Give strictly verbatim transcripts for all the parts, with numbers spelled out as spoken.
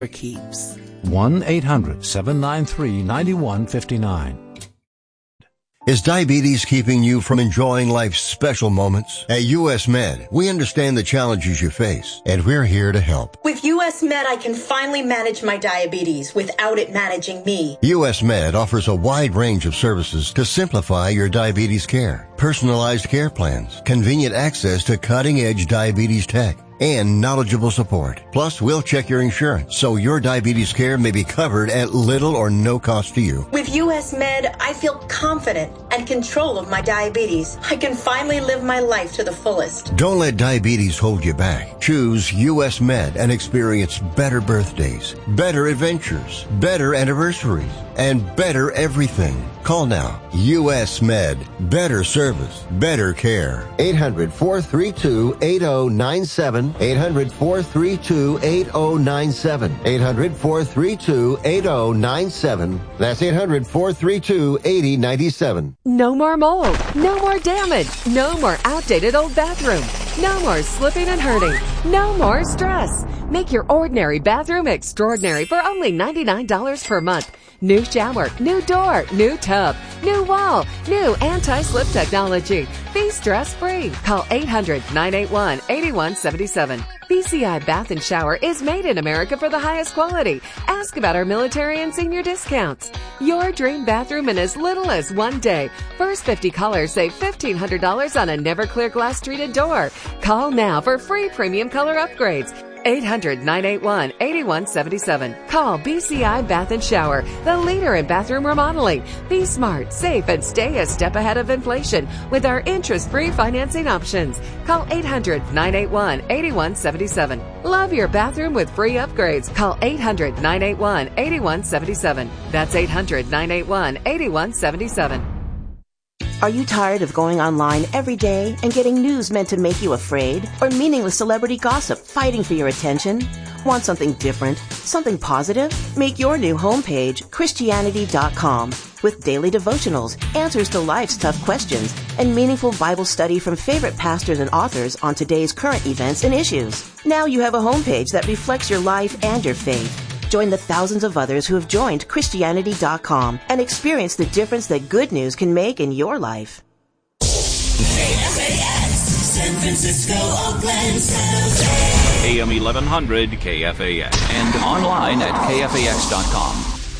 keeps. one eight hundred seven nine three nine one five nine. Is diabetes keeping you from enjoying life's special moments? At U S Med, we understand the challenges you face, and we're here to help. With U S Med, I can finally manage my diabetes without it managing me. U S Med offers a wide range of services to simplify your diabetes care. Personalized care plans, convenient access to cutting-edge diabetes tech, and knowledgeable support. Plus, we'll check your insurance so your diabetes care may be covered at little or no cost to you. With U S Med, I feel confident and control of my diabetes. I can finally live my life to the fullest. Don't let diabetes hold you back. Choose U S Med and experience better birthdays, better adventures, better anniversaries, and better everything. Call now. U S Med. Better service. Better care. eight hundred four three two eight zero nine seven. eight hundred four three two eight zero nine seven. eight hundred four three two eight zero nine seven. That's eight hundred four three two eight zero nine seven. No more mold. No more damage. No more outdated old bathroom. No more slipping and hurting. No more stress. Make your ordinary bathroom extraordinary for only ninety-nine dollars per month. New shower, new door, new tub, new wall, new anti-slip technology. Be stress-free. Call eight hundred nine eight one eight one seven seven. B C I Bath and Shower is made in America for the highest quality. Ask about our military and senior discounts. Your dream bathroom in as little as one day. First fifty callers save fifteen hundred dollars on a never clear glass treated door. Call now for free premium color upgrades. eight hundred nine eight one eight one seven seven. Call B C I Bath and Shower, the leader in bathroom remodeling. Be smart, safe, and stay a step ahead of inflation with our interest-free financing options. Call eight hundred nine eight one eight one seven seven. Love your bathroom with free upgrades. Call eight hundred nine eight one eight one seven seven. That's eight hundred nine eight one eight one seven seven. Are you tired of going online every day and getting news meant to make you afraid? Or meaningless celebrity gossip fighting for your attention? Want something different? Something positive? Make your new homepage Christianity dot com with daily devotionals, answers to life's tough questions, and meaningful Bible study from favorite pastors and authors on today's current events and issues. Now you have a homepage that reflects your life and your faith. Join the thousands of others who have joined Christianity dot com and experience the difference that good news can make in your life. K F A X, San Francisco, Oakland, San Jose. A M eleven hundred K F A X and online at K F A X dot com.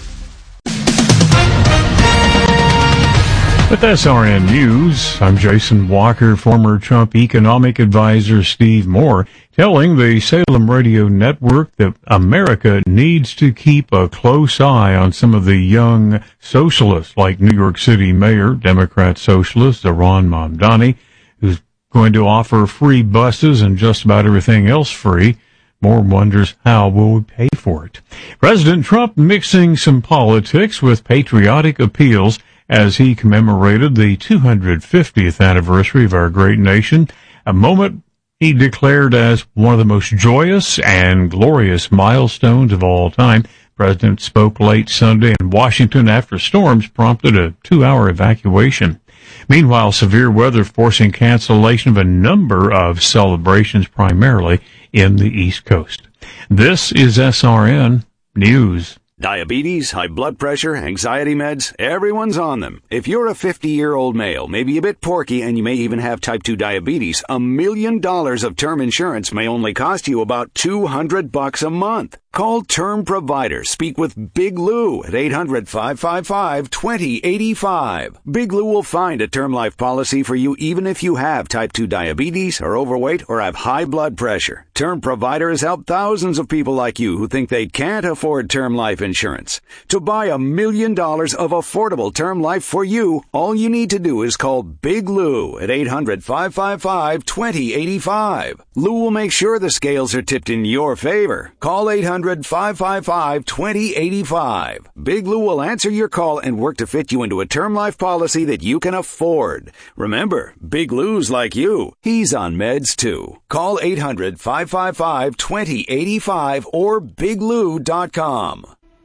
With S R N News, I'm Jason Walker. Former Trump economic advisor Steve Moore telling the Salem Radio Network that America needs to keep a close eye on some of the young socialists like New York City Mayor, Democrat socialist Zohran Mamdani, who's going to offer free buses and just about everything else free. Moore wonders how will we pay for it. President Trump mixing some politics with patriotic appeals as he commemorated the two hundred fiftieth anniversary of our great nation, a moment he declared as one of the most joyous and glorious milestones of all time. The President spoke late Sunday in Washington after storms prompted a two-hour evacuation. Meanwhile, severe weather forcing cancellation of a number of celebrations, primarily in the East Coast. This is S R N News. Diabetes, high blood pressure, anxiety meds, everyone's on them. If you're a fifty-year-old male, maybe a bit porky, and you may even have type two diabetes, a million dollars of term insurance may only cost you about two hundred bucks a month. Call Term Provider. Speak with Big Lou at eight hundred five five five two zero eight five. Big Lou will find a term life policy for you even if you have type two diabetes, are overweight, or have high blood pressure. Term Provider has helped thousands of people like you who think they can't afford term life insurance. To buy a million dollars of affordable term life for you, all you need to do is call Big Lou at eight hundred five five five two zero eight five. Lou will make sure the scales are tipped in your favor. Call eight hundred five five five two zero eight five. Big Lou will answer your call and work to fit you into a term life policy that you can afford. Remember, Big Lou's like you. He's on meds too. Call eight hundred five five five two zero eight five or big lou dot com.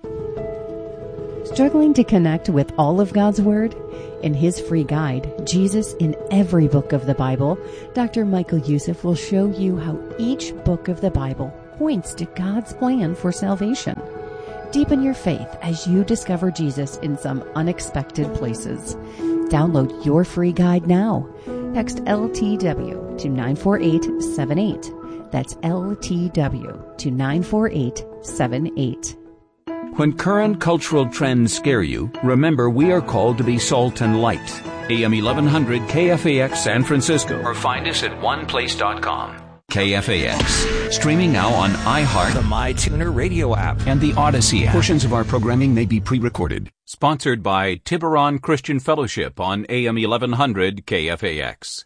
Struggling to connect with all of God's Word? In his free guide, Jesus in Every Book of the Bible, Doctor Michael Youssef will show you how each book of the Bible points to God's plan for salvation. Deepen your faith as you discover Jesus in some unexpected places. Download your free guide now. Text L T W to nine four eight seven eight. That's L T W to nine four eight seven eight. When current cultural trends scare you, remember we are called to be salt and light. A M eleven hundred K F A X San Francisco, or find us at one place dot com. K F A X, streaming now on iHeart, the MyTuner radio app, and the Odyssey app. Portions of our programming may be pre-recorded. Sponsored by Tiburon Christian Fellowship on A M eleven hundred K F A X.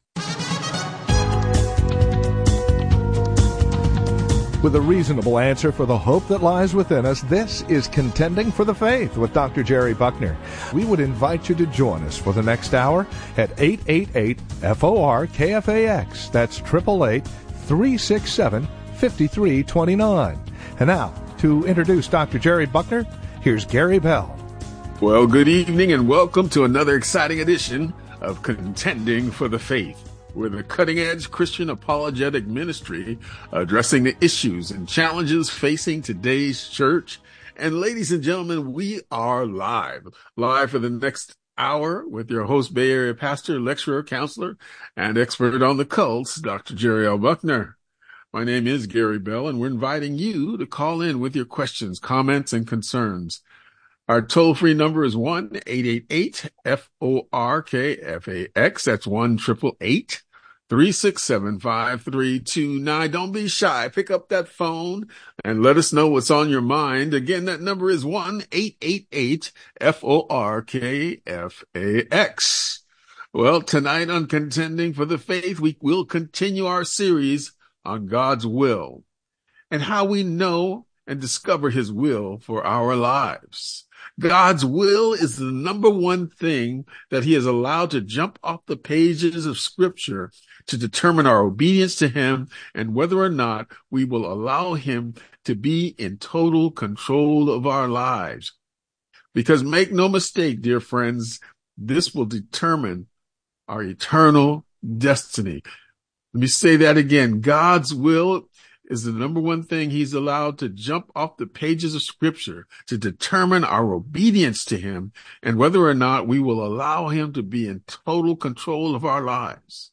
With a reasonable answer for the hope that lies within us, this is Contending for the Faith with Doctor Jerry Buckner. We would invite you to join us for the next hour at eight eight eight F O R K F A X. That's eight eight eight, three six seven, five three two nine. And now, to introduce Doctor Jerry Buckner, here's Gary Bell. Well, good evening and welcome to another exciting edition of Contending for the Faith. We're the cutting-edge Christian apologetic ministry addressing the issues and challenges facing today's church. And ladies and gentlemen, we are live. Live for the next hour with your host, Bay Area pastor, lecturer, counselor, and expert on the cults, Doctor Jerry L. Buckner. My name is Gary Bell, and we're inviting you to call in with your questions, comments, and concerns. Our toll-free number is one eight eight eight F O R K F A X. That's one eight eight eight, three six seven, five three two nine. Don't be shy. Pick up that phone and let us know what's on your mind. Again, that number is one eight eight eight F O R K F A X. Well, tonight on Contending for the Faith, we will continue our series on God's will and how we know and discover his will for our lives. God's will is the number one thing that he has allowed to jump off the pages of Scripture to determine our obedience to him and whether or not we will allow him to be in total control of our lives. Because make no mistake, dear friends, this will determine our eternal destiny. Let me say that again. God's will is the number one thing he's allowed to jump off the pages of Scripture to determine our obedience to him and whether or not we will allow him to be in total control of our lives.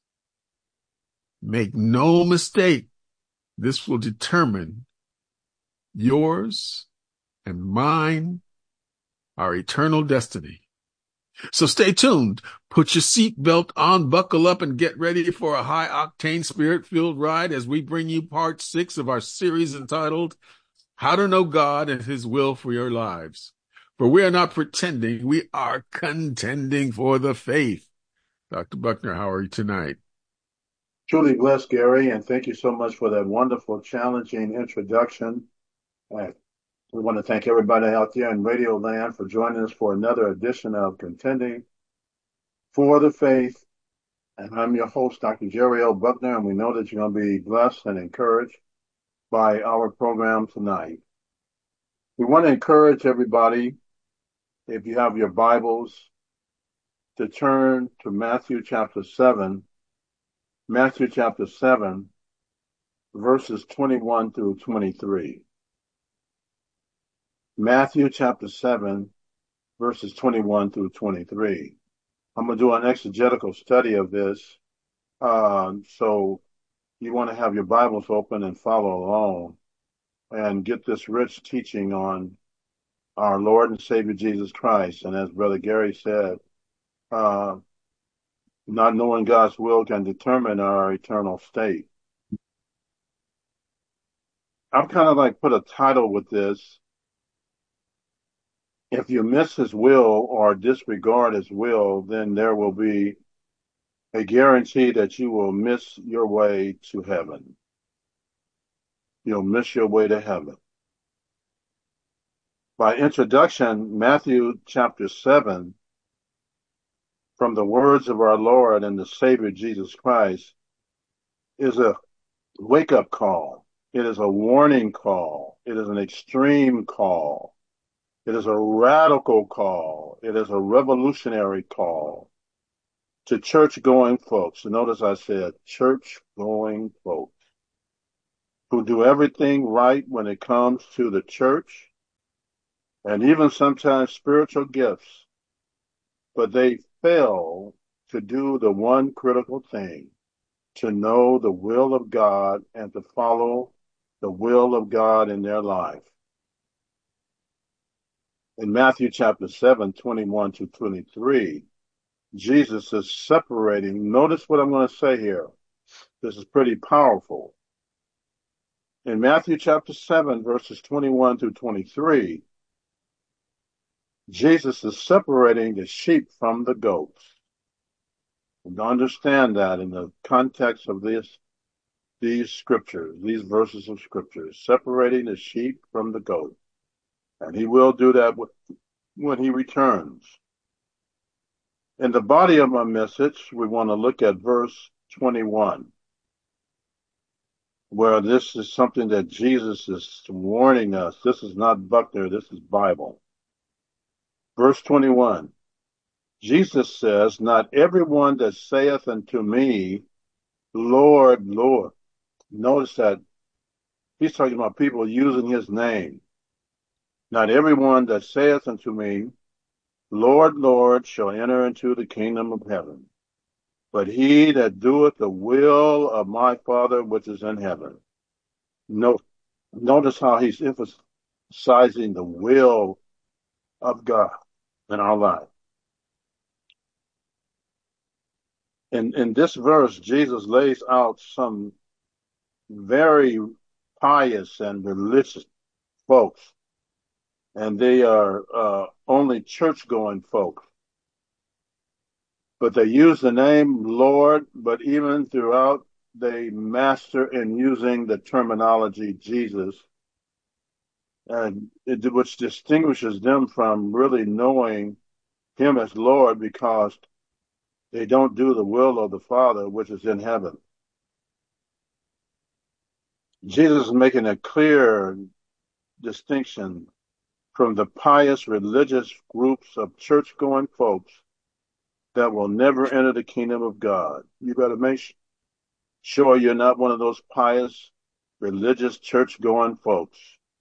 Make no mistake, this will determine yours and mine, our eternal destiny. So stay tuned. Put your seatbelt on, buckle up, and get ready for a high-octane, spirit-filled ride as we bring you part six of our series entitled, How to Know God and His Will for Your Lives. For we are not pretending, we are contending for the faith. Doctor Buckner, how are you tonight? Truly blessed, Gary, and thank you so much for that wonderful, challenging introduction. Uh, We want to thank everybody out there in Radio Land for joining us for another edition of Contending for the Faith. And I'm your host, Doctor Jerry L. Buckner, and we know that you're going to be blessed and encouraged by our program tonight. We want to encourage everybody, if you have your Bibles, to turn to Matthew chapter seven, Matthew chapter seven, verses twenty-one through twenty-three. Matthew chapter seven, verses twenty-one through twenty-three. I'm going to do an exegetical study of this. Uh, so you want to have your Bibles open and follow along and get this rich teaching on our Lord and Savior Jesus Christ. And as Brother Gary said, uh, not knowing God's will can determine our eternal state. I've kind of like put a title with this. If you miss his will or disregard his will, then there will be a guarantee that you will miss your way to heaven. You'll miss your way to heaven. By introduction, Matthew chapter seven, from the words of our Lord and the Savior Jesus Christ, is a wake-up call. It is a warning call. It is an extreme call. It is a radical call. It is a revolutionary call to church-going folks. And notice I said church-going folks. who do everything right when it comes to the church and even sometimes spiritual gifts, but they fail to do the one critical thing, to know the will of God and to follow the will of God in their life. In Matthew chapter seven, twenty-one to twenty-three, Jesus is separating. Notice what I'm going to say here. This is pretty powerful. In Matthew chapter seven, verses twenty-one to twenty-three, Jesus is separating the sheep from the goats. And understand that in the context of this, these scriptures, these verses of scriptures, separating the sheep from the goat. And he will do that when he returns. In the body of my message, we want to look at verse twenty-one, where this is something that Jesus is warning us. This is not Buckner, this is Bible. Verse twenty-one, Jesus says, not everyone that saith unto me, Lord, Lord. Notice that he's talking about people using his name. Not everyone that saith unto me, Lord, Lord, shall enter into the kingdom of heaven, but he that doeth the will of my Father which is in heaven. Note, notice how he's emphasizing the will of God in our life. In, in this verse, Jesus lays out some very pious and religious folks, and they are uh, only church-going folks. But they use the name Lord, but even throughout, they master in using the terminology Jesus, and it, which distinguishes them from really knowing him as Lord, because they don't do the will of the Father, which is in heaven. Jesus is making a clear distinction from the pious religious groups of church-going folks that will never enter the kingdom of God. You got to make sure you're not one of those pious religious church-going folks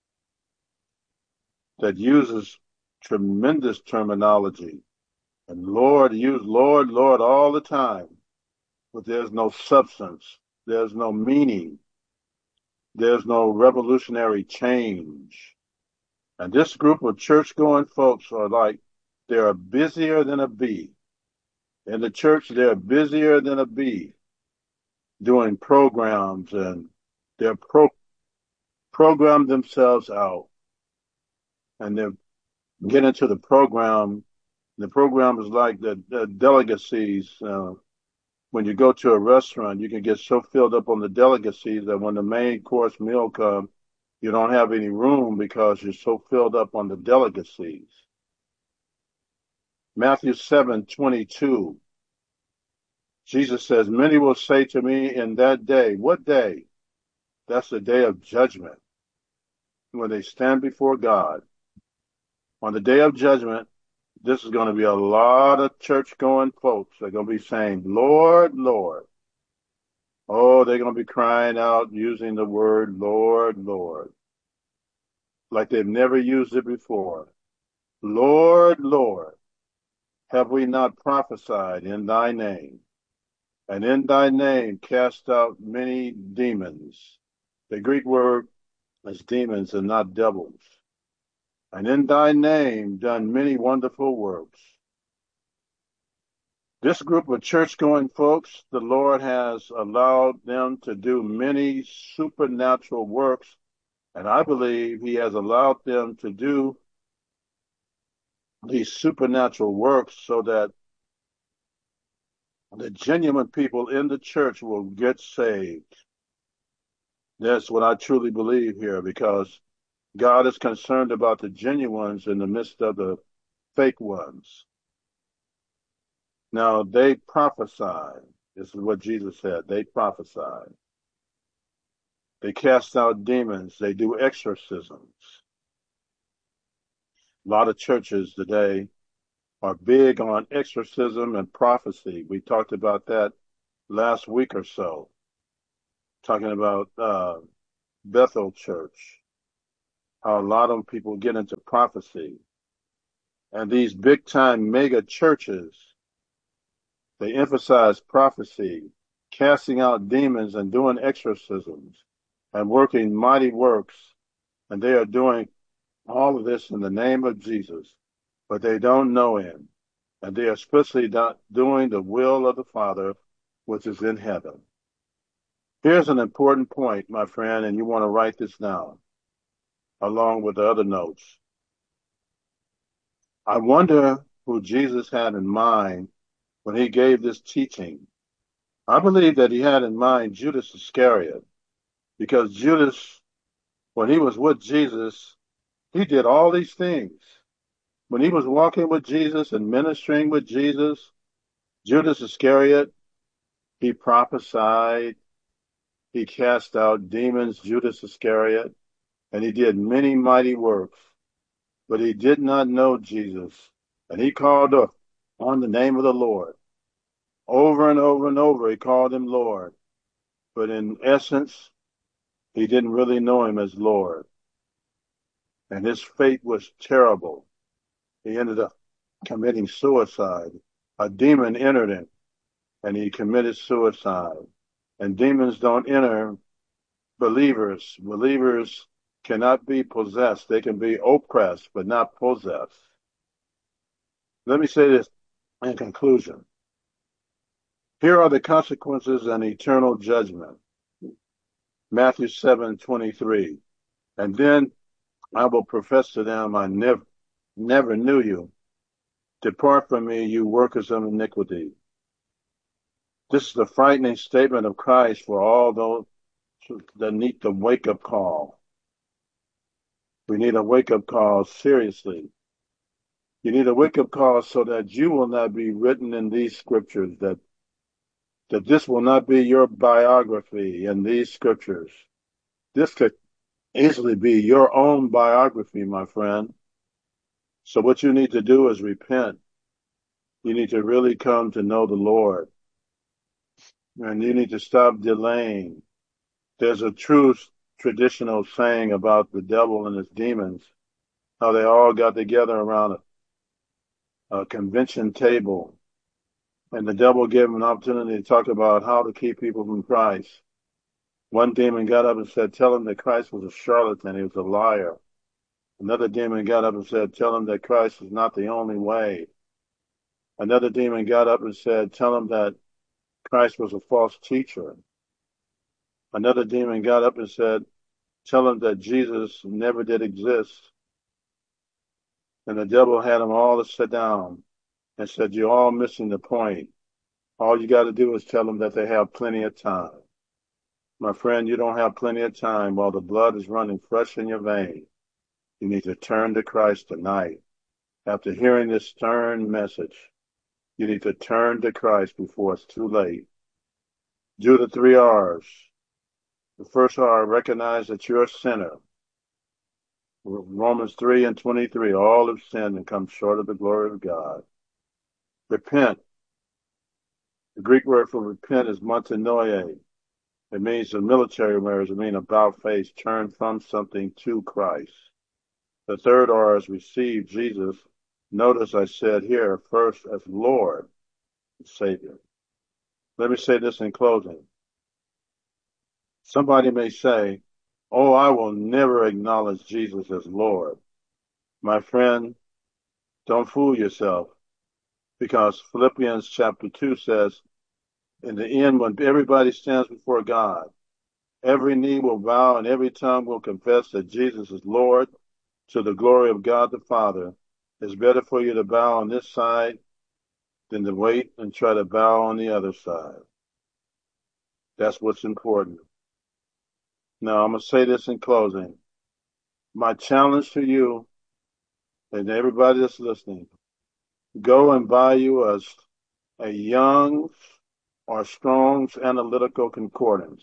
that uses tremendous terminology. And Lord, use Lord, Lord all the time, but there's no substance. There's no meaning. There's no revolutionary change. And this group of church-going folks are like, they're busier than a bee. In the church, they're busier than a bee doing programs, and they're pro program themselves out. And they get into the program. The program is like the, the delicacies. Uh, when you go to a restaurant, you can get so filled up on the delicacies that when the main course meal comes, you don't have any room because you're so filled up on the delicacies. Matthew seven twenty-two. Jesus says, many will say to me in that day. What day? That's the day of judgment, when they stand before God. On the day of judgment, this is going to be a lot of church-going folks. They're going to be saying, Lord, Lord. Oh, they're going to be crying out using the word Lord, Lord, like they've never used it before. Lord, Lord, have we not prophesied in thy name? And in thy name cast out many demons. The Greek word is demons and not devils. And in thy name done many wonderful works. This group of church-going folks, the Lord has allowed them to do many supernatural works, and I believe he has allowed them to do these supernatural works so that the genuine people in the church will get saved. That's what I truly believe here, because God is concerned about the genuines in the midst of the fake ones. Now, they prophesy. This is what Jesus said. They prophesy. They cast out demons. They do exorcisms. A lot of churches today are big on exorcism and prophecy. We talked about that last week or so, talking about uh, Bethel Church, how a lot of people get into prophecy. And these big time mega churches, they emphasize prophecy, casting out demons and doing exorcisms and working mighty works. And they are doing all of this in the name of Jesus, but they don't know him. And they are especially not doing the will of the Father, which is in heaven. Here's an important point, my friend, and you want to write this down along with the other notes. I wonder who Jesus had in mind when he gave this teaching. I believe that he had in mind Judas Iscariot, because Judas, when he was with Jesus, he did all these things. When he was walking with Jesus and ministering with Jesus, Judas Iscariot, he prophesied, he cast out demons, Judas Iscariot, and he did many mighty works. But he did not know Jesus, and he called on the name of the Lord. Over and over and over, he called him Lord. But in essence, he didn't really know him as Lord. And his fate was terrible. He ended up committing suicide. A demon entered him, and he committed suicide. And demons don't enter believers. Believers cannot be possessed. They can be oppressed, but not possessed. Let me say this in conclusion. Here are the consequences and eternal judgment. Matthew seven twenty-three. And then I will profess to them, I never, never knew you. Depart from me, you workers of iniquity. This is the frightening statement of Christ for all those that need the wake-up call. We need a wake-up call seriously. You need a wake-up call so that you will not be written in these scriptures, that that this will not be your biography in these scriptures. This could easily be your own biography, my friend. So what you need to do is repent. You need to really come to know the Lord. And you need to stop delaying. There's a true traditional saying about the devil and his demons, how they all got together around a, a convention table. And the devil gave him an opportunity to talk about how to keep people from Christ. One demon got up and said, tell him that Christ was a charlatan, he was a liar. Another demon got up and said, tell him that Christ is not the only way. Another demon got up and said, tell him that Christ was a false teacher. Another demon got up and said, tell him that Jesus never did exist. And the devil had them all to sit down and said, you're all missing the point. All you got to do is tell them that they have plenty of time. My friend, you don't have plenty of time while the blood is running fresh in your veins. You need to turn to Christ tonight. After hearing this stern message, you need to turn to Christ before it's too late. Do the three R's. The first R, recognize that you're a sinner. Romans three and twenty-three, all have sinned and come short of the glory of God. Repent. The Greek word for repent is metanoia. It means the military words. It means about face, turn from something to Christ. The third R is receive Jesus. Notice I said here first as Lord and Savior. Let me say this in closing. Somebody may say, oh, I will never acknowledge Jesus as Lord. My friend, don't fool yourself, because Philippians chapter two says, in the end, when everybody stands before God, every knee will bow and every tongue will confess that Jesus is Lord to the glory of God the Father. It's better for you to bow on this side than to wait and try to bow on the other side. That's what's important. Now, I'm going to say this in closing. My challenge to you and everybody that's listening, go and buy you a, a Young's or Strong's Analytical Concordance.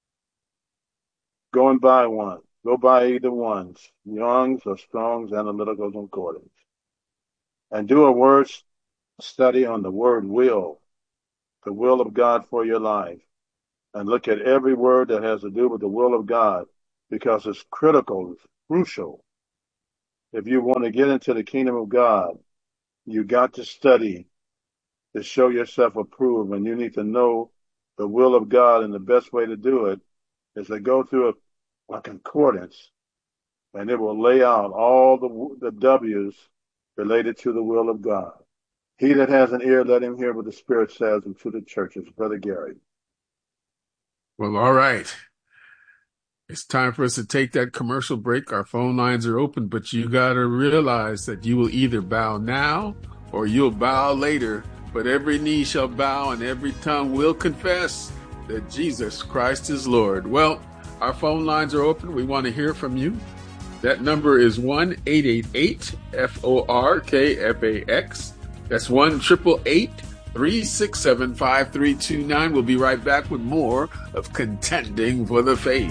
Go and buy one. Go buy either one, Young's or Strong's Analytical Concordance. And do a word study on the word will, the will of God for your life. And look at every word that has to do with the will of God because it's critical, it's crucial. If you want to get into the kingdom of God, you got to study to show yourself approved, and you need to know the will of God, and the best way to do it is to go through a, a concordance, and it will lay out all the, the W's related to the will of God. He that has an ear, let him hear what the Spirit says unto the churches. Brother Gary. Well, all right. It's time for us to take that commercial break. Our phone lines are open, but you got to realize that you will either bow now or you'll bow later. But every knee shall bow and every tongue will confess that Jesus Christ is Lord. Well, our phone lines are open. We want to hear from you. That number is one eight eight eight F O R K F A X. That's one eight eight eight, three six seven, five three two nine. We'll be right back with more of Contending for the Faith.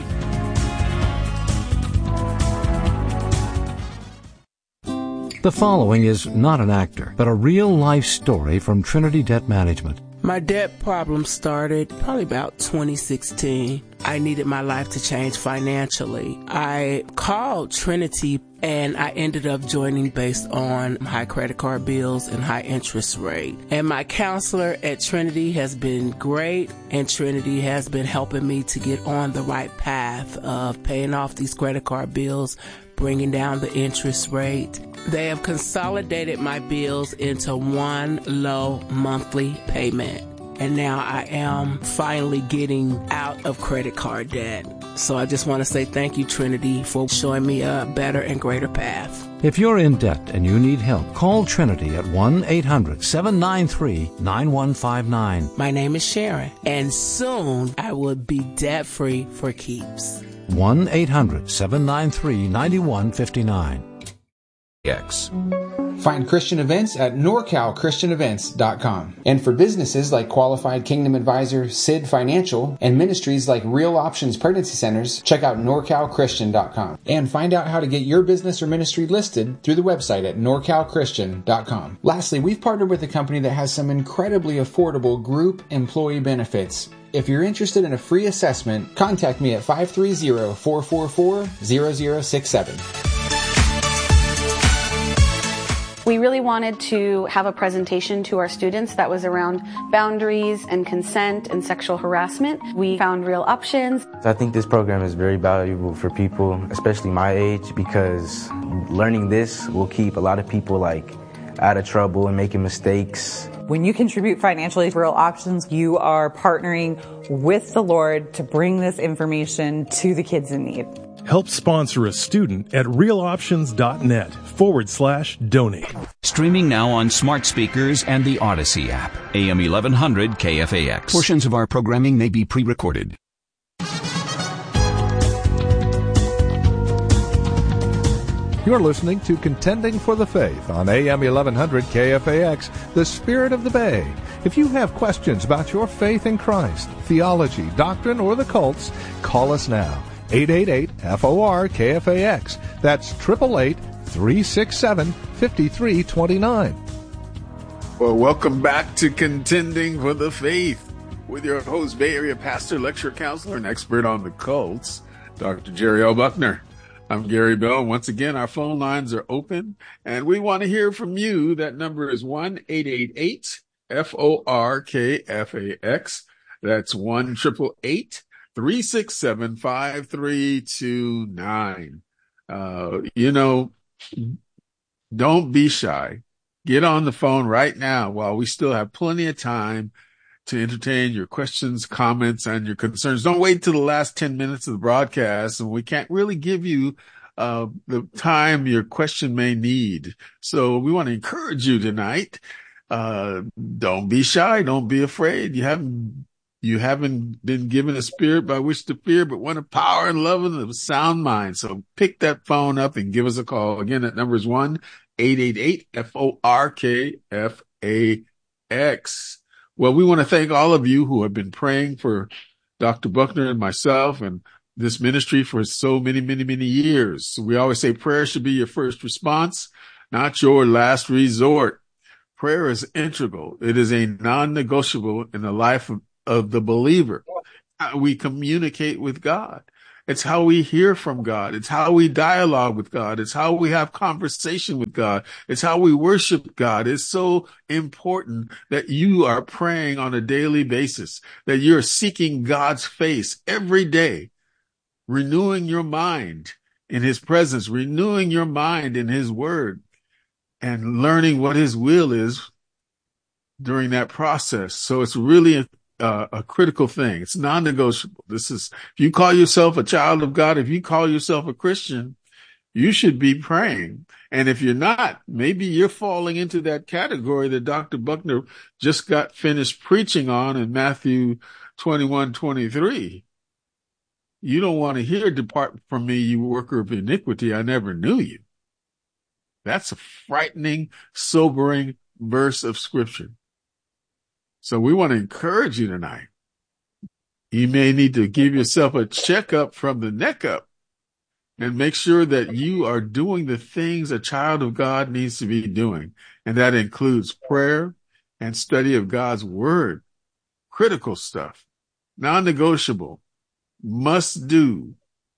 The following is not an actor, but a real-life story from Trinity Debt Management. My debt problem started probably about twenty sixteen. I needed my life to change financially. I called Trinity and I ended up joining based on high credit card bills and high interest rate. And my counselor at Trinity has been great, and Trinity has been helping me to get on the right path of paying off these credit card bills, bringing down the interest rate. They have consolidated my bills into one low monthly payment. And now I am finally getting out of credit card debt. So I just want to say thank you, Trinity, for showing me a better and greater path. If you're in debt and you need help, call Trinity at one eight hundred, seven nine three, nine one five nine. My name is Sharon, and soon I will be debt-free for keeps. one eight hundred, seven nine three, nine one five nine. X. Find Christian events at nor cal christian events dot com. And for businesses like Qualified Kingdom Advisor, S I D Financial, and ministries like Real Options Pregnancy Centers, check out nor cal christian dot com. And find out how to get your business or ministry listed through the website at nor cal christian dot com. Lastly, we've partnered with a company that has some incredibly affordable group employee benefits. If you're interested in a free assessment, contact me at five three zero, four four four, zero zero six seven. We really wanted to have a presentation to our students that was around boundaries and consent and sexual harassment. We found Real Options. I think this program is very valuable for people, especially my age, because learning this will keep a lot of people like out of trouble and making mistakes. When you contribute financially to Real Options, you are partnering with the Lord to bring this information to the kids in need. Help sponsor a student at realoptions.net forward slash donate. Streaming now on smart speakers and the Odyssey app. A M eleven hundred K F A X. Portions of our programming may be pre-recorded. You're listening to Contending for the Faith on A M eleven hundred K F A X, the Spirit of the Bay. If you have questions about your faith in Christ, theology, doctrine, or the cults, call us now. eight eight eight, F O R, K F A X. That's eight eight eight, three six seven, five three two nine. Well, welcome back to Contending for the Faith with your host, Bay Area pastor, lecturer, counselor, and expert on the cults, Doctor Jerry L. Buckner. I'm Gary Bell. Once again, our phone lines are open, and we want to hear from you. That number is one eight eight eight, F O R K F A X. That's one eight eight eight, three six seven, five three two nine. Uh, you know, don't be shy. Get on the phone right now while we still have plenty of time to entertain your questions, comments, and your concerns. Don't wait till the last ten minutes of the broadcast, and we can't really give you uh, the time your question may need. So we want to encourage you tonight. Uh, don't be shy. Don't be afraid. You haven't You haven't been given a spirit by which to fear, but one of power and love and a sound mind. So pick that phone up and give us a call. Again, that number is one eight eight eight, F O R K F A X. Well, we want to thank all of you who have been praying for Doctor Buckner and myself and this ministry for so many, many, many years. So we always say prayer should be your first response, not your last resort. Prayer is integral. It is a non-negotiable in the life of, of the believer. We communicate with God. It's how we hear from God. It's how we dialogue with God. It's how we have conversation with God. It's how we worship God. It's so important that you are praying on a daily basis, that you're seeking God's face every day, renewing your mind in his presence, renewing your mind in his word, and learning what his will is during that process. So it's really a, uh, a critical thing. It's non-negotiable. This is, if you call yourself a child of God, if you call yourself a Christian, you should be praying. And if you're not, maybe you're falling into that category that Doctor Buckner just got finished preaching on in Matthew twenty-one twenty-three. You don't want to hear, "Depart from me, you worker of iniquity. I never knew you." That's a frightening, sobering verse of scripture. So we want to encourage you tonight. You may need to give yourself a checkup from the neck up and make sure that you are doing the things a child of God needs to be doing. And that includes prayer and study of God's word. Critical stuff. Non-negotiable. Must do.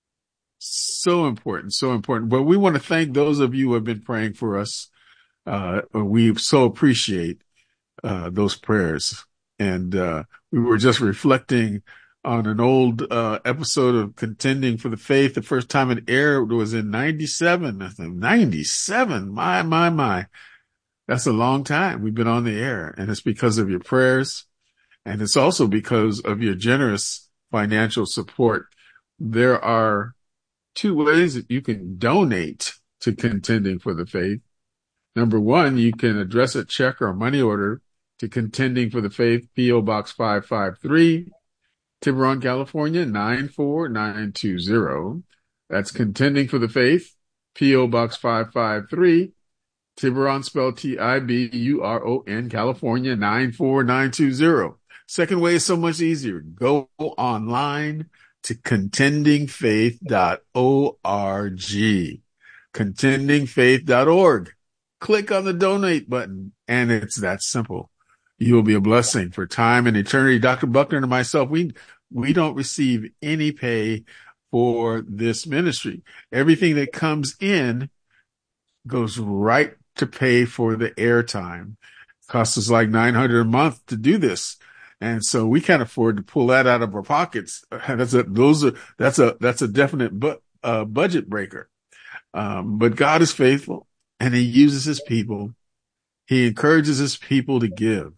So important, so important. But we want to thank those of you who have been praying for us. Uh, we so appreciate uh, those prayers. And uh, we were just reflecting on an old uh, episode of Contending for the Faith. The first time it aired was in ninety-seven. I think ninety-seven. My, my, my. That's a long time we've been on the air. And it's because of your prayers. And it's also because of your generous financial support. There are two ways that you can donate to Contending for the Faith. Number one, you can address a check or a money order to Contending for the Faith, P O Box five five three, Tiburon, California, nine four nine two zero. That's Contending for the Faith, P O Box five five three, Tiburon, spelled T I B U R O N, California, nine four nine two zero. Second way is so much easier. Go online to contending faith dot org. contending faith dot org. Click on the donate button, and it's that simple. You will be a blessing for time and eternity. Doctor Buckner and myself, we we don't receive any pay for this ministry. Everything that comes in goes right to pay for the airtime. It costs us like nine hundred dollars a month to do this. And so we can't afford to pull that out of our pockets. That's a, those are, that's a, that's a definite bu- uh, budget breaker. Um, but God is faithful and he uses his people. He encourages his people to give.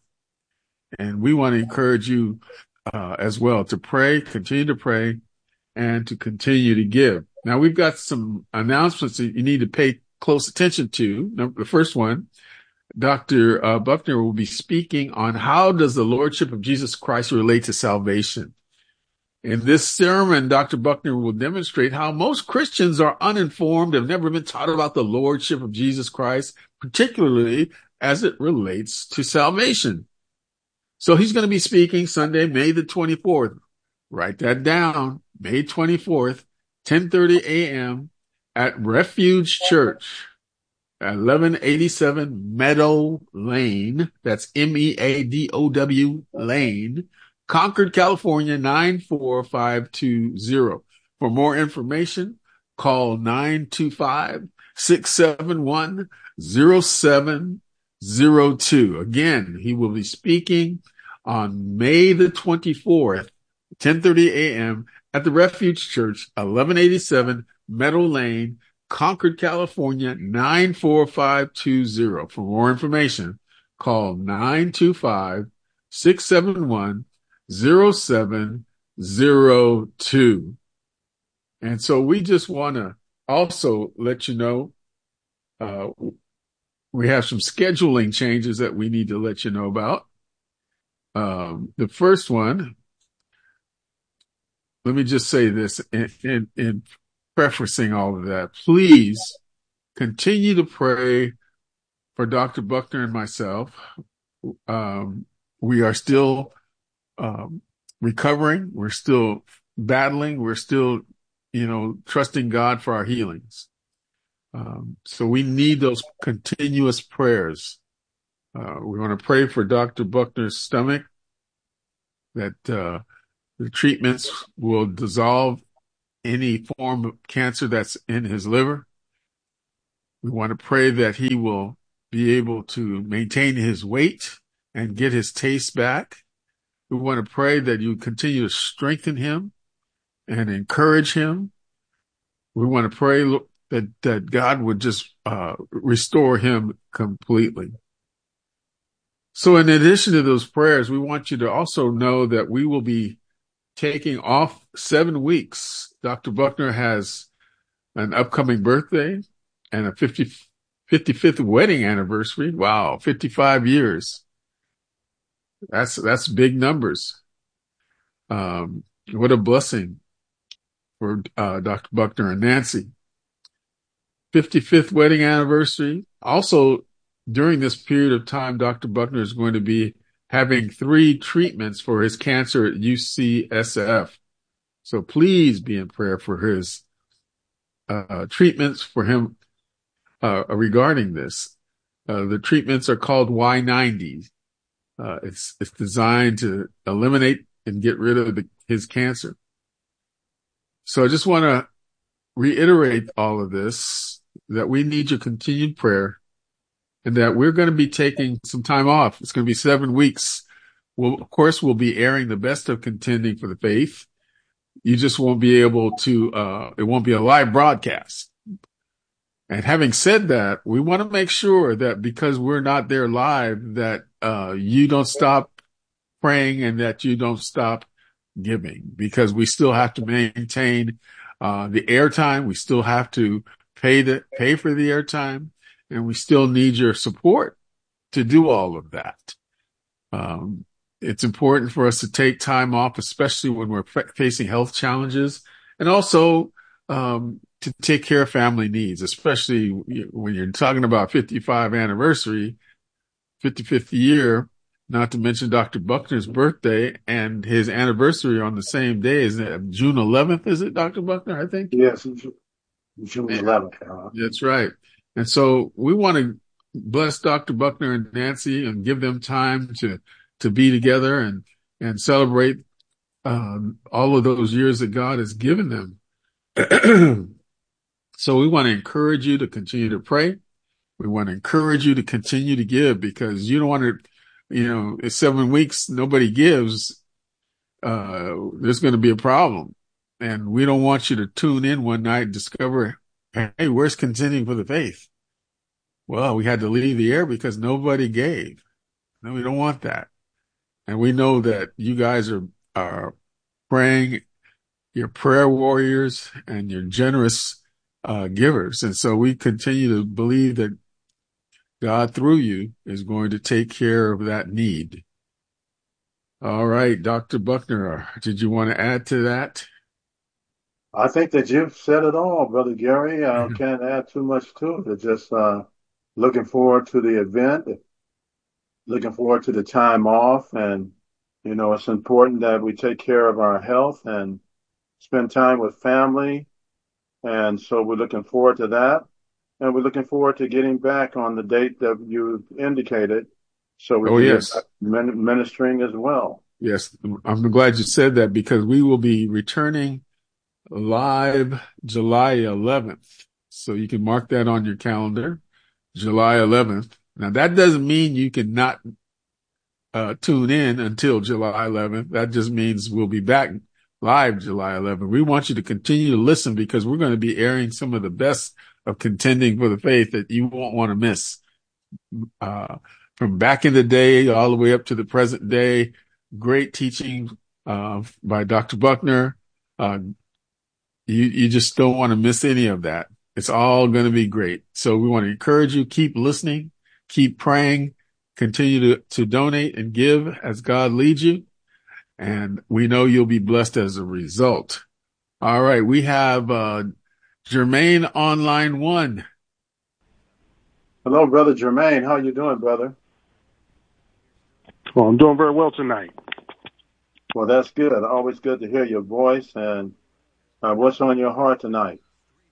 And we want to encourage you, uh, as well to pray, continue to pray and to continue to give. Now we've got some announcements that you need to pay close attention to. Number, the first one, Doctor Uh, Buckner will be speaking on how does the Lordship of Jesus Christ relate to salvation. In this sermon, Doctor Buckner will demonstrate how most Christians are uninformed, have never been taught about the Lordship of Jesus Christ, particularly as it relates to salvation. So he's going to be speaking Sunday, May the twenty-fourth. Write that down, May twenty-fourth, ten thirty a.m. at Refuge Church. eleven eighty-seven Meadow Lane. That's M E A D O W Lane, Concord, California, nine four five two zero. For more information, call nine two five, six seven one, zero seven zero two. Again, he will be speaking on May the twenty-fourth, ten thirty a.m. at the Refuge Church, eleven eighty-seven Meadow Lane, Concord, California, nine four five two zero. For more information, call nine two five, six seven one, zero seven zero two. And so we just want to also let you know, uh, we have some scheduling changes that we need to let you know about. Um, the first one, let me just say this in, in, in prefacing all of that. Please continue to pray for Doctor Buckner and myself. Um, we are still um, recovering. We're still battling. We're still, you know, trusting God for our healings. Um, so we need those continuous prayers. Uh, we want to pray for Doctor Buckner's stomach, that uh, the treatments will dissolve any form of cancer that's in his liver. We want to pray that he will be able to maintain his weight and get his taste back. We want to pray that you continue to strengthen him and encourage him. We want to pray that, that God would just uh, restore him completely. So in addition to those prayers, we want you to also know that we will be taking off seven weeks. Doctor Buckner has an upcoming birthday and a fifty, fifty-fifth wedding anniversary. Wow, fifty-five years. That's that's big numbers. Um, what a blessing for uh, Doctor Buckner and Nancy. fifty-fifth wedding anniversary. Also, during this period of time, Doctor Buckner is going to be having three treatments for his cancer at U C S F. So please be in prayer for his uh, treatments for him uh, regarding this. Uh, the treatments are called Y ninety. Uh, it's it's designed to eliminate and get rid of the, his cancer. So I just want to reiterate all of this, that we need your continued prayer and that we're going to be taking some time off. It's going to be seven weeks. We'll, of course, we'll be airing the best of Contending for the Faith. You just won't be able to, uh, it won't be a live broadcast. And having said that, we want to make sure that because we're not there live, that uh, you don't stop praying and that you don't stop giving, because we still have to maintain uh, the airtime. We still have to pay the pay for the airtime, and we still need your support to do all of that. Um, it's important for us to take time off, especially when we're f- facing health challenges, and also um, to take care of family needs, especially when you're talking about fifty-five anniversary, fifty-fifth year, not to mention Doctor Buckner's birthday and his anniversary on the same day. Is it June eleventh? Is it, Doctor Buckner, I think? Yes, June eleventh. Uh, That's right. And so we want to bless Doctor Buckner and Nancy and give them time to, to be together and, and celebrate um, all of those years that God has given them. So we want to encourage you to continue to pray. We want to encourage you to continue to give, because you don't want to, you know, in seven weeks, nobody gives. Uh, there's going to be a problem. And we don't want you to tune in one night and discover, hey, where's Contending for the Faith? Well, we had to leave the air because nobody gave. No, we don't want that. And we know that you guys are, are praying, you're prayer warriors, and you're generous uh, givers. And so we continue to believe that God, through you, is going to take care of that need. All right, Doctor Buckner, did you want to add to that? I think that you've said it all, Brother Gary. I mm-hmm. can't add too much to it. Just uh, looking forward to the event, looking forward to the time off. And, you know, it's important that we take care of our health and spend time with family. And so we're looking forward to that. And we're looking forward to getting back on the date that you indicated. So we oh, can yes. get ministering as well. Yes, I'm glad you said that, because we will be returning live July eleventh. So you can mark that on your calendar, July eleventh. Now, that doesn't mean you can not uh, tune in until July eleventh. That just means we'll be back live July eleventh. We want you to continue to listen, because we're going to be airing some of the best of Contending for the Faith that you won't want to miss. Uh, from back in the day all the way up to the present day, great teaching uh, by Doctor Buckner. Uh, you, you just don't want to miss any of that. It's all going to be great. So we want to encourage you, keep listening, keep praying, continue to, to donate and give as God leads you. And we know you'll be blessed as a result. All right. We have uh, Jermaine on line one. Hello, Brother Jermaine. How you doing, brother? Well, I'm doing very well tonight. Well, that's good. Always good to hear your voice. And uh, what's on your heart tonight?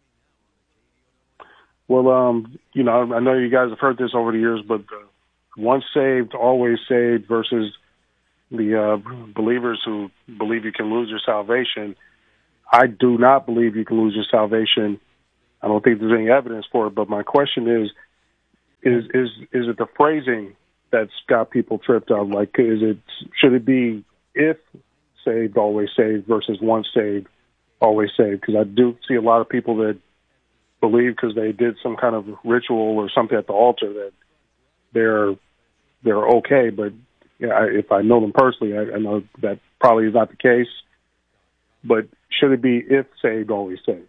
Well, um, you know, I know you guys have heard this over the years, but uh, once saved, always saved versus the uh, believers who believe you can lose your salvation. I do not believe you can lose your salvation. I don't think there's any evidence for it. But my question is, is is is it the phrasing that's got people tripped up? Like, is it should it be if saved, always saved versus once saved, always saved? Because I do see a lot of people that believe because they did some kind of ritual or something at the altar that they're they're okay. But yeah, I, if I know them personally, I, I know that probably is not the case. But should it be if saved, always saved?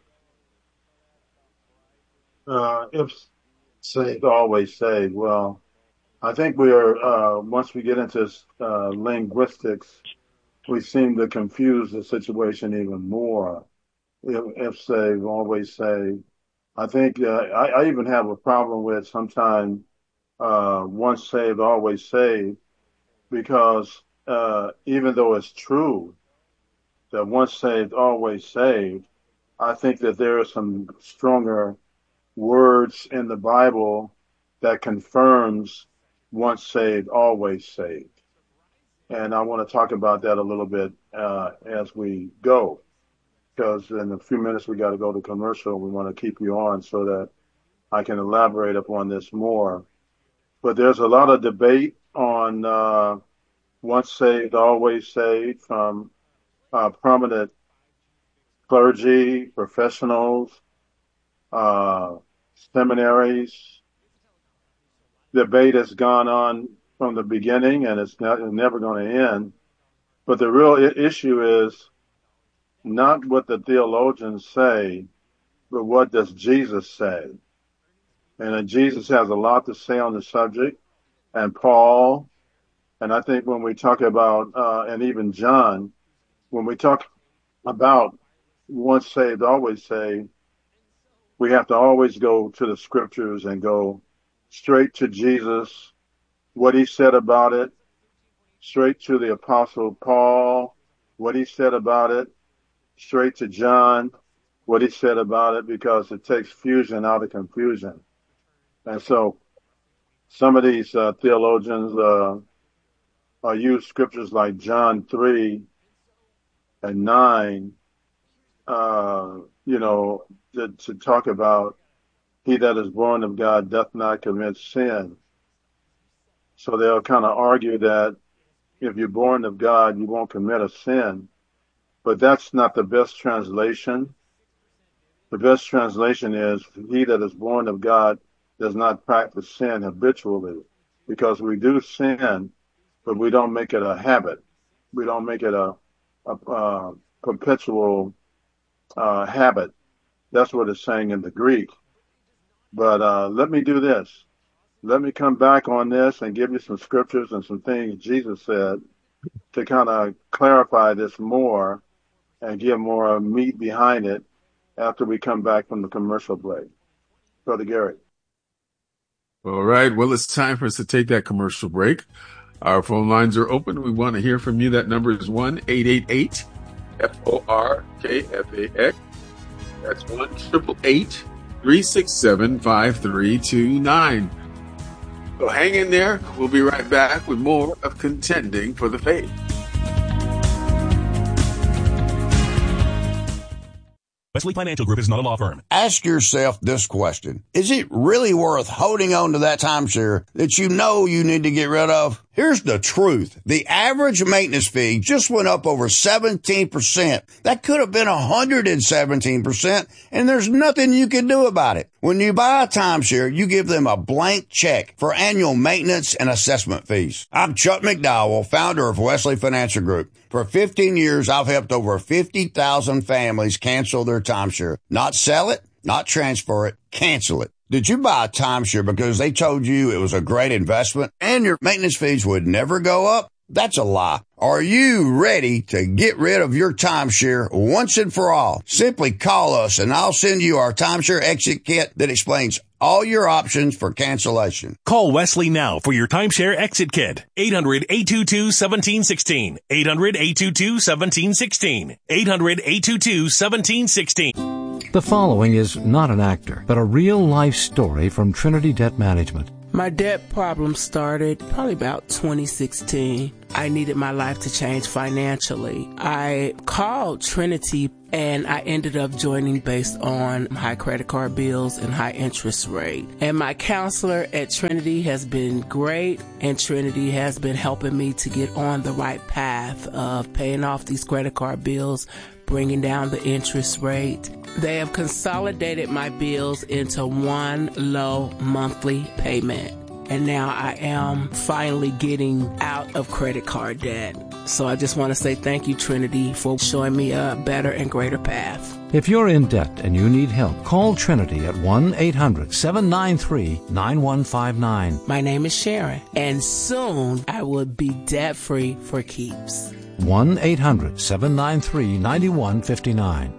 Uh, if saved, always saved. Well, I think we are, uh, once we get into uh, linguistics, we seem to confuse the situation even more. If, if saved, always saved. I think uh, I, I even have a problem with sometimes uh, once saved, always saved, because uh, even though it's true that once saved, always saved, I think that there are some stronger words in the Bible that confirms once saved, always saved. And I want to talk about that a little bit uh, as we go, because in a few minutes we got to go to commercial. We want to keep you on so that I can elaborate upon this more. But there's a lot of debate on uh, once saved, always saved from uh, prominent clergy, professionals, uh, seminaries. Debate has gone on from the beginning, and it's, not, it's never going to end. But the real I- issue is not what the theologians say, but what does Jesus say? And uh, Jesus has a lot to say on the subject, and Paul, and I think when we talk about, uh, and even John, when we talk about once saved, always saved, we have to always go to the scriptures and go straight to Jesus, what he said about it, straight to the Apostle Paul, what he said about it, straight to John, what he said about it, because it takes fusion out of confusion. And so some of these uh, theologians uh, uh, use scriptures like John three and nine, uh, you know, to, to talk about he that is born of God doth not commit sin. So they'll kind of argue that if you're born of God, you won't commit a sin. But that's not the best translation. The best translation is he that is born of God does not practice sin habitually, because we do sin, but we don't make it a habit. We don't make it a, a, a perpetual uh, habit. That's what it's saying in the Greek. But uh, let me do this. Let me come back on this and give you some scriptures and some things Jesus said to kind of clarify this more and give more meat behind it after we come back from the commercial break. Brother Gary. All right. Well, it's time for us to take that commercial break. Our phone lines are open. We want to hear from you. That number is one eight eight eight F O R K F A X. That's one eight eight eight, three six seven, five three two nine. So hang in there. We'll be right back with more of Contending for the Faith. Wesley Financial Group is not a law firm. Ask yourself this question. Is it really worth holding on to that timeshare that you know you need to get rid of? Here's the truth. The average maintenance fee just went up over seventeen percent. That could have been one hundred seventeen percent, and there's nothing you can do about it. When you buy a timeshare, you give them a blank check for annual maintenance and assessment fees. I'm Chuck McDowell, founder of Wesley Financial Group. For fifteen years, I've helped over fifty thousand families cancel their timeshare. Not sell it, not transfer it, cancel it. Did you buy a timeshare because they told you it was a great investment and your maintenance fees would never go up? That's a lie. Are you ready to get rid of your timeshare once and for all? Simply call us and I'll send you our timeshare exit kit that explains all your options for cancellation. Call Wesley now for your timeshare exit kit. eight hundred, eight two two, one seven one six. eight hundred, eight two two, one seven one six. eight hundred, eight two two, one seven one six. The following is not an actor, but a real-life story from Trinity Debt Management. My debt problem started probably about twenty sixteen. I needed my life to change financially. I called Trinity and I ended up joining based on high credit card bills and high interest rate. And my counselor at Trinity has been great, and Trinity has been helping me to get on the right path of paying off these credit card bills, bringing down the interest rate. They have consolidated my bills into one low monthly payment. And now I am finally getting out of credit card debt. So I just want to say thank you, Trinity, for showing me a better and greater path. If you're in debt and you need help, call Trinity at one eight hundred seven nine three nine one five nine. My name is Sharon, and soon I will be debt-free for keeps. one eight hundred seven nine three nine one five nine.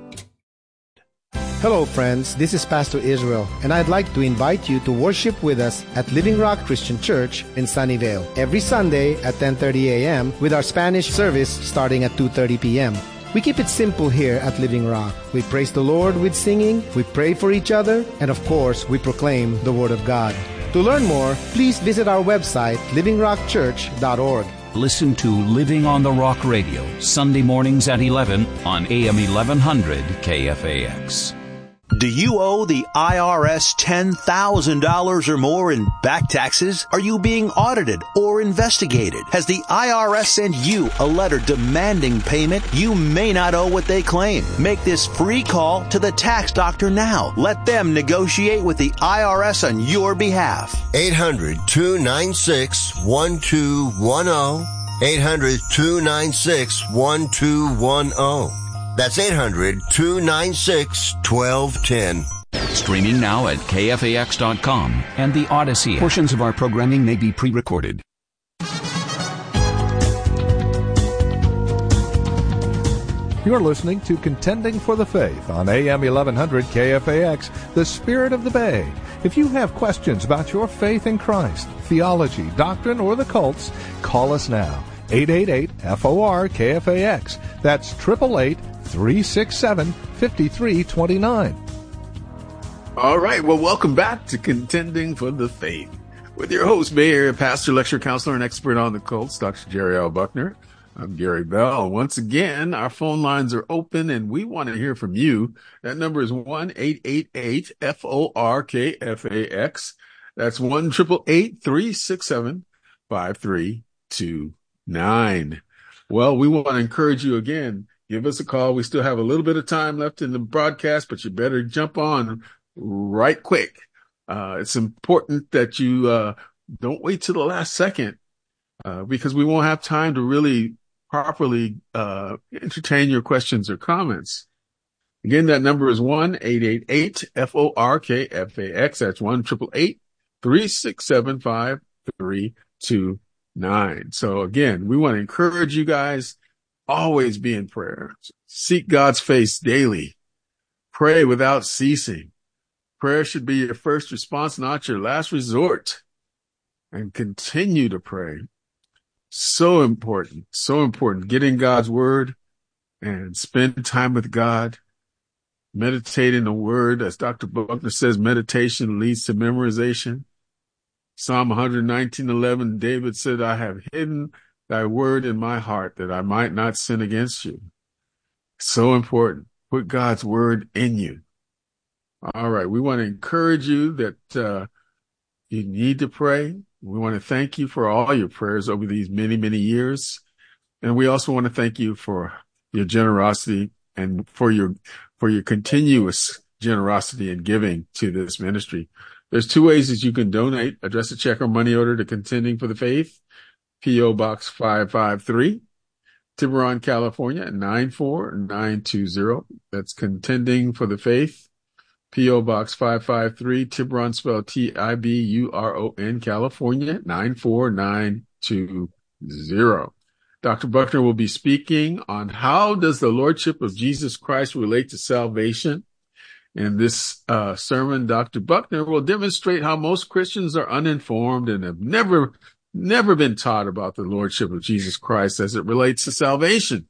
Hello friends, this is Pastor Israel, and I'd like to invite you to worship with us at Living Rock Christian Church in Sunnyvale every Sunday at ten thirty a.m. with our Spanish service starting at two thirty p.m. We keep it simple here at Living Rock. We praise the Lord with singing, we pray for each other, and of course, we proclaim the Word of God. To learn more, please visit our website, living rock church dot org. Listen to Living on the Rock Radio, Sunday mornings at eleven on A M eleven hundred K F A X. Do you owe the I R S ten thousand dollars or more in back taxes? Are you being audited or investigated? Has the I R S sent you a letter demanding payment? You may not owe what they claim. Make this free call to the tax doctor now. Let them negotiate with the I R S on your behalf. eight hundred two nine six one two one zero. eight hundred two nine six one two one zero. That's eight hundred two nine six one two one zero. Streaming now at K F A X dot com and the Odyssey. Portions of our programming may be pre-recorded. You're listening to Contending for the Faith on A M eleven hundred K F A X, the Spirit of the Bay. If you have questions about your faith in Christ, theology, doctrine, or the cults, call us now. eight eight eight F O R K F A X. That's eight eight eight, three six seven, five three two nine. All right. Well, welcome back to Contending for the Faith with your host, Bay Area pastor, lecturer, counselor, and expert on the cults, Doctor Jerry L. Buckner. I'm Gary Bell. Once again, our phone lines are open and we want to hear from you. That number is one eight eight eight F O R K F A X. That's one eight eight eight, three six seven, five three two nine. Well, we want to encourage you again. Give us a call. We still have a little bit of time left in the broadcast, but you better jump on right quick. Uh, it's important that you uh, don't wait till the last second uh, because we won't have time to really properly uh, entertain your questions or comments. Again, that number is one eight eight eight F O R K F A X. That's one eight eight eight, three six seven, five three two nine. So again, we want to encourage you guys. Always be in prayer. Seek God's face daily. Pray without ceasing. Prayer should be your first response, not your last resort. And continue to pray. So important. So important. Get in God's word and spend time with God. Meditate in the word. As Doctor Buckner says, meditation leads to memorization. Psalm one nineteen eleven, David said, I have hidden thy word in my heart that I might not sin against you. So important. Put God's word in you. All right. We want to encourage you that uh, you need to pray. We want to thank you for all your prayers over these many, many years. And we also want to thank you for your generosity and for your, for your continuous generosity and giving to this ministry. There's two ways that you can donate. Address a check or money order to Contending for the Faith. P O. Box five five three, Tiburon, California, nine four nine two zero. That's Contending for the Faith. P O. Box five five three, Tiburon, spelled T I B U R O N, California, nine four nine two zero. Doctor Buckner will be speaking on how does the Lordship of Jesus Christ relate to salvation. In this uh, sermon, Doctor Buckner will demonstrate how most Christians are uninformed and have never Never been taught about the Lordship of Jesus Christ as it relates to salvation.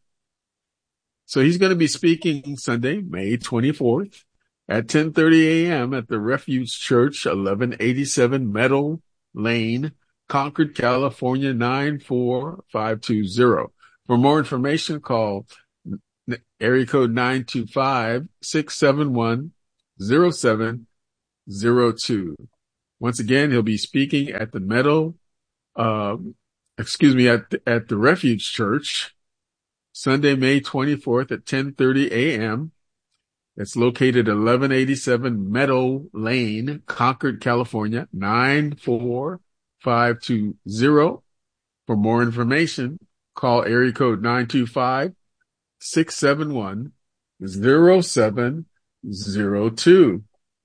So he's going to be speaking Sunday, May twenty-fourth at ten thirty a.m. at the Refuge Church, eleven eighty-seven Meadow Lane, Concord, California, nine four five two zero. For more information, call area code nine two five, six seven one, zero seven zero two. Once again, he'll be speaking at the Meadow, uh, excuse me, at the, at the Refuge Church, Sunday, May twenty-fourth at ten thirty a.m. It's located at eleven eighty-seven Meadow Lane, Concord, California, nine four five two zero. For more information, call area code nine two five, six seven one, zero seven zero two.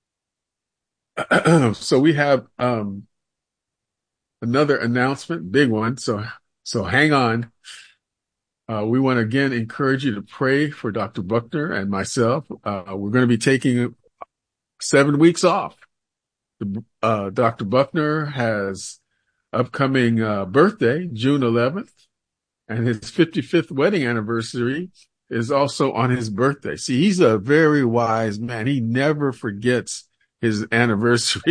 So we have um, another announcement, big one. So, so hang on. Uh, we want to again encourage you to pray for Doctor Buckner and myself. Uh, we're going to be taking seven weeks off. Uh, Doctor Buckner has upcoming uh, birthday, June eleventh, and his fifty-fifth wedding anniversary is also on his birthday. See, he's a very wise man. He never forgets his anniversary.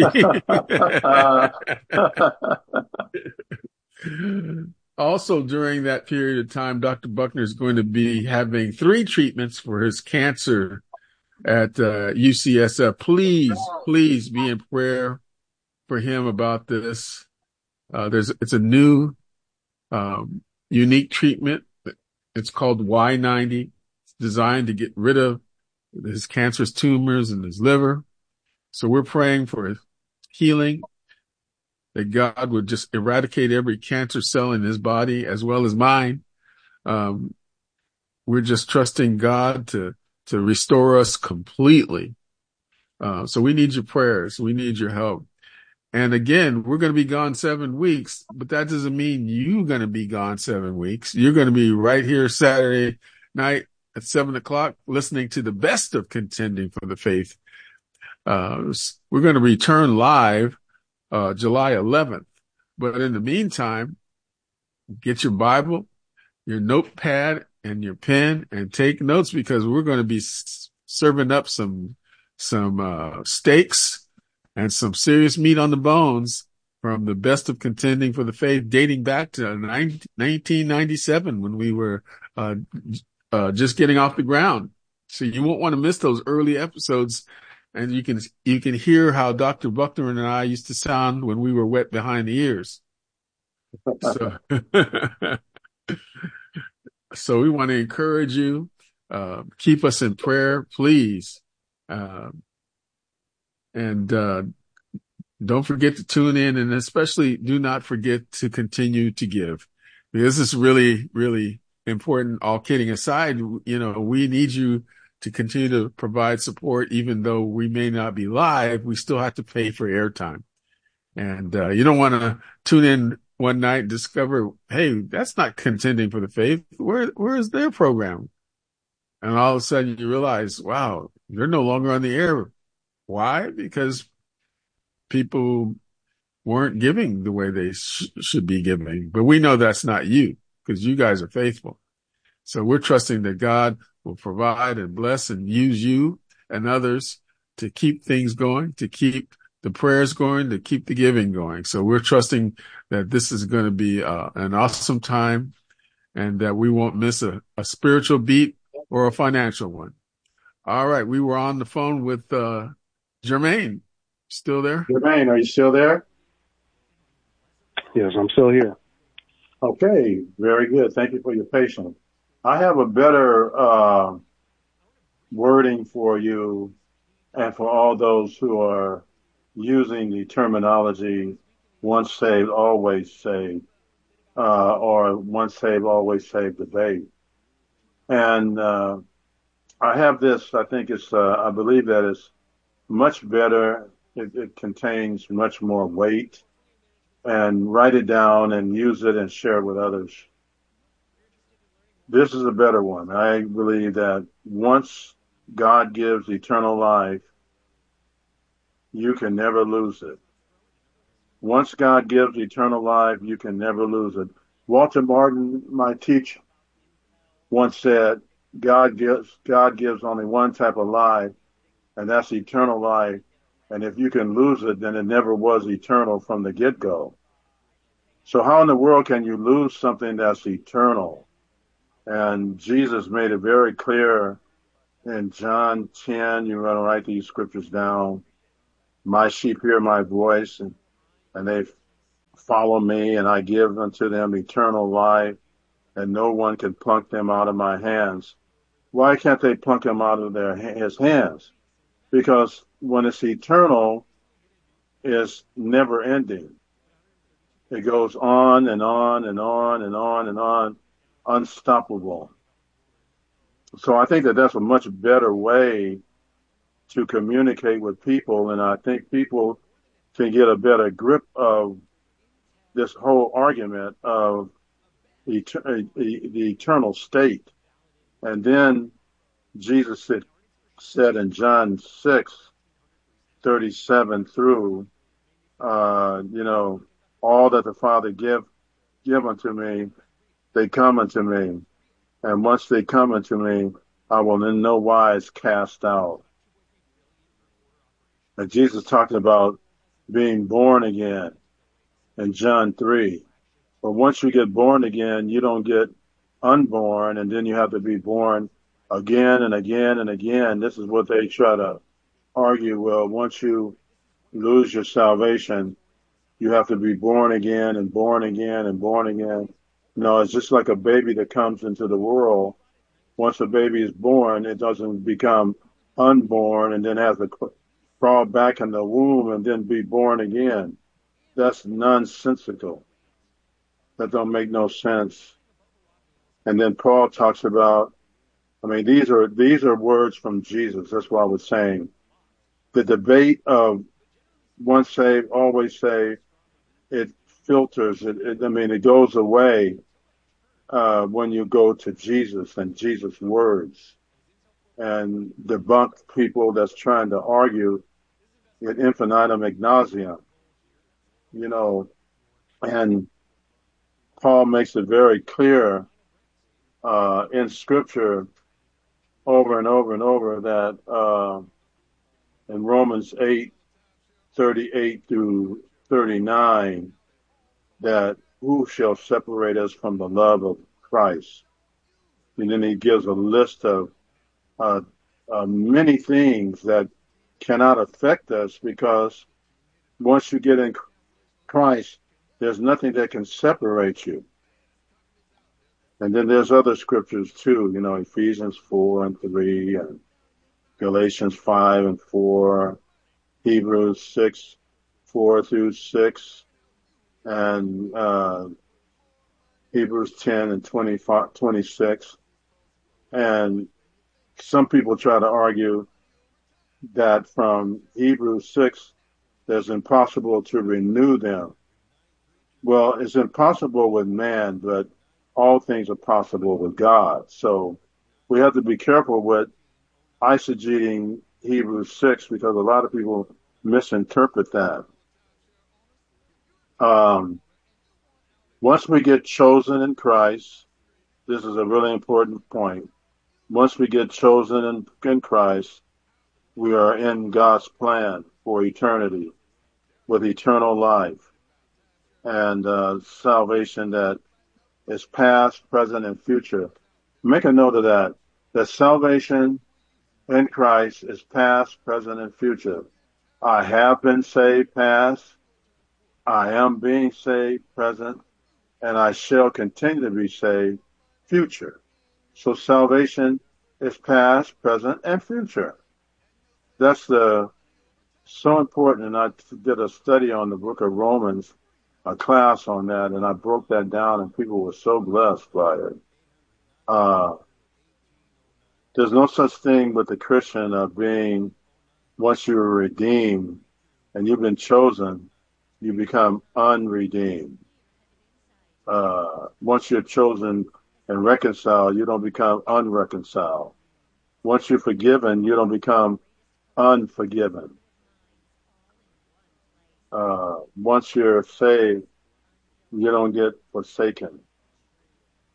Also, during that period of time, Doctor Buckner is going to be having three treatments for his cancer at uh, U C S F. Please, please be in prayer for him about this. Uh, there's, it's a new, um, unique treatment. It's called Y ninety. It's designed to get rid of his cancerous tumors in his liver. So we're praying for his healing, that God would just eradicate every cancer cell in his body as well as mine. Um, we're just trusting God to, to restore us completely. Uh, so we need your prayers. We need your help. And again, we're going to be gone seven weeks, but that doesn't mean you're going to be gone seven weeks. You're going to be right here Saturday night at seven o'clock listening to the best of Contending for the Faith. Uh, we're going to return live uh, July eleventh. But in the meantime, get your Bible, your notepad, and your pen and take notes, because we're going to be s- serving up some some uh, steaks and some serious meat on the bones from the best of Contending for the Faith, dating back to nineteen ninety-seven when we were uh, uh, just getting off the ground. So you won't want to miss those early episodes. And you can, you can hear how Doctor Buckner and I used to sound when we were wet behind the ears. So, so we want to encourage you, uh, keep us in prayer, please. Uh, and, uh, don't forget to tune in, and especially do not forget to continue to give, because this is really, really important. All kidding aside, you know, we need you to continue to provide support. Even though we may not be live, we still have to pay for airtime. And uh, you don't want to tune in one night and discover, hey, that's not Contending for the Faith. Where, where is their program? And all of a sudden you realize, wow, you're no longer on the air. Why? Because people weren't giving the way they sh- should be giving. But we know that's not you, because you guys are faithful. So we're trusting that God will provide and bless and use you and others to keep things going, to keep the prayers going, to keep the giving going. So we're trusting that this is going to be uh, an awesome time, and that we won't miss a, a spiritual beat or a financial one. All right. We were on the phone with uh, Jermaine. Still there? Jermaine, are you still there? Yes, I'm still here. Okay. Very good. Thank you for your patience. I have a better uh, wording for you and for all those who are using the terminology once saved, always saved, uh, or once saved, always saved debate. And uh, I have this, I think it's, uh, I believe that it's much better. It, it contains much more weight. And write it down and use it and share it with others. This is a better one. I believe that once God gives eternal life, you can never lose it. Once God gives eternal life, you can never lose it. Walter Martin, my teacher, once said, God gives, God gives only one type of life, and that's eternal life And if you can lose it, then it never was eternal from the get-go. So how in the world can you lose something that's eternal? And Jesus made it very clear in John ten. You're going to write these scriptures down. My sheep hear my voice, and, and they follow me, and I give unto them eternal life, and no one can pluck them out of my hands. Why can't they pluck them out of their his hands? Because when it's eternal, it's never ending. It goes on and on and on and on and on, unstoppable. So I think that that's a much better way to communicate with people, and I think people can get a better grip of this whole argument of the eternal state. And then Jesus said, said in John six, thirty-seven through, uh, you know, all that the Father give, give unto me, they come unto me. And once they come unto me, I will in no wise cast out. And Jesus talked about being born again in John three. But once you get born again, you don't get unborn, and then you have to be born again and again and again. This is what they try to argue. Well, once you lose your salvation, you have to be born again and born again and born again. No, it's just like a baby that comes into the world. Once a baby is born, it doesn't become unborn and then has to crawl back in the womb and then be born again. That's nonsensical. That don't make no sense. And then Paul talks about, I mean, these are these are words from Jesus. That's what I was saying. The debate of once saved, always saved, it filters. It, it, I mean, it goes away uh, when you go to Jesus and Jesus' words and debunk people that's trying to argue ad infinitum ad nauseam. You know, and Paul makes it very clear uh, in Scripture over and over and over that uh, in Romans eight, thirty-eight through thirty-nine, that who shall separate us from the love of Christ? And then he gives a list of uh, uh, many things that cannot affect us, because once you get in Christ, there's nothing that can separate you. And then there's other scriptures too, you know, Ephesians four and three, and Galatians five and four, Hebrews six, four through six, and uh, Hebrews ten and twenty-five, twenty-six. And some people try to argue that from Hebrews six, there's impossible to renew them. Well, it's impossible with man, but all things are possible with God. So we have to be careful with eisegeting Hebrews six, because a lot of people misinterpret that. Um, once we get chosen in Christ, this is a really important point. Once we get chosen in, in Christ, we are in God's plan for eternity with eternal life and uh, salvation that is past, present, and future. Make a note of that. That salvation in Christ is past, present, and future. I have been saved past, I am being saved present, and I shall continue to be saved future. So salvation is past, present, and future. That's the so important. And I did a study on the book of Romans, a class on that, and I broke that down, and people were so blessed by it. Uh, there's no such thing with the Christian of being, once you're redeemed and you've been chosen, you become unredeemed. Uh, once you're chosen and reconciled, you don't become unreconciled. Once you're forgiven, you don't become unforgiven. Uh, once you're saved, you don't get forsaken.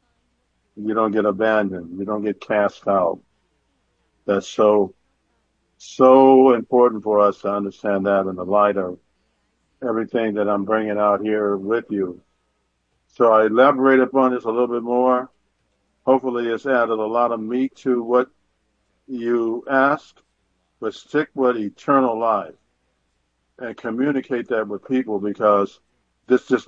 You don't get abandoned. You don't get cast out. That's so So important for us to understand that in the light of everything that I'm bringing out here with you. So I elaborate upon this a little bit more. Hopefully it's added a lot of meat to what you asked, but stick with eternal life and communicate that with people, because this just